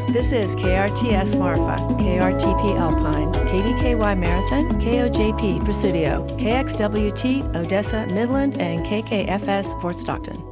This is KRTS Marfa, KRTP Alpine, KDKY Marathon, KOJP Presidio, KXWT Odessa Midland, and KKFS Fort Stockton.